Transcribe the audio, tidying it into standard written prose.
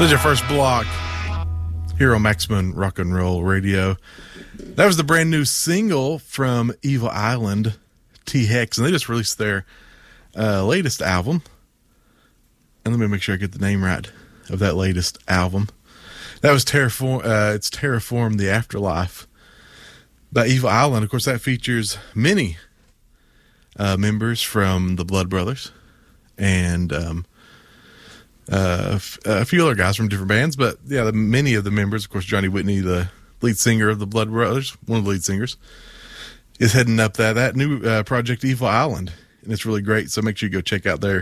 This is your first block here on Maximum Rock and Roll Radio. That was the brand new single from Evil Island, T-Hex, and they just released their latest album. And let me make sure I get the name right of that latest album. That was it's Terraform the Afterlife by Evil Island. Of course, that features many members from the Blood Brothers and a few other guys from different bands. But yeah, many of the members, of course, Johnny Whitney, the lead singer of the Blood Brothers, one of the lead singers, is heading up that new project, Evil Island. And it's really great. So make sure you go check out their